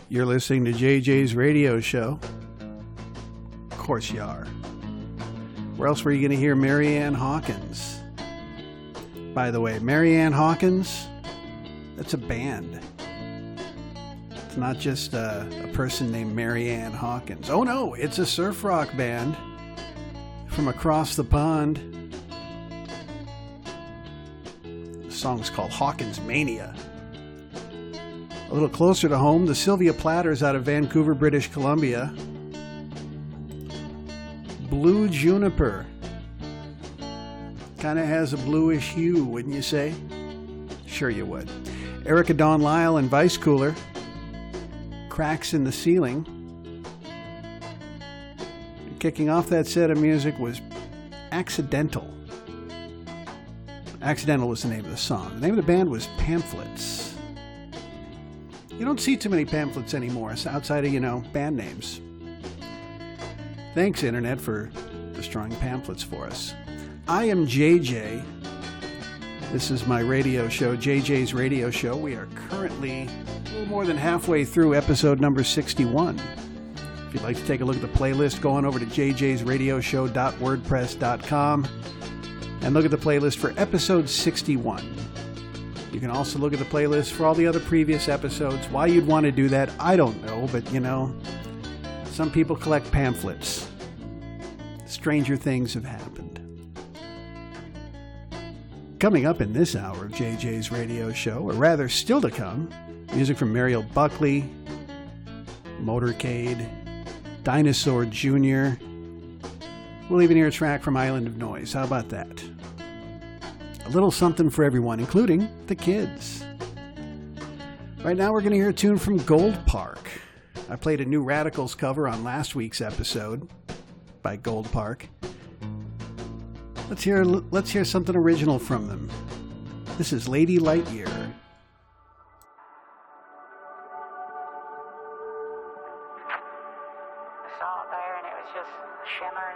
You're listening to JJ's radio show. Of course you are. Where else were you going to hear Marianne Hawkins? By the way, Marianne Hawkins, that's a band. It's not just a person named Marianne Hawkins. Oh no, it's a surf rock band from across the pond. The song's called Hawkins Mania. A little closer to home, the Sylvia Platters out of Vancouver, British Columbia. Blue Juniper. Kind of has a bluish hue, wouldn't you say? Sure you would. Erica Dawn Lyle and Vice Cooler. Cracks in the Ceiling. And kicking off that set of music was Accidental. Accidental was the name of the song. The name of the band was Pamphlets. You don't see too many pamphlets anymore outside of, band names. Thanks, Internet, for destroying pamphlets for us. I am JJ. This is my radio show, JJ's Radio Show. We are currently a little more than halfway through episode number 61. If you'd like to take a look at the playlist, go on over to jjsradioshow.wordpress.com and look at the playlist for episode 61. You can also look at the playlist for all the other previous episodes. Why you'd want to do that, I don't know, but some people collect pamphlets. Stranger things have happened. Coming up in this hour of JJ's radio show, or rather still to come, music from Mariel Buckley, Motorcade, Dinosaur Jr. We'll even hear a track from Island of Noise. How about that? A little something for everyone, including the kids. Right now we're going to hear a tune from Gold Park. I played a New Radicals cover on last week's episode by Gold Park. Let's hear something original from them. This is Lady Lightyear. I saw it there and it was just shimmering.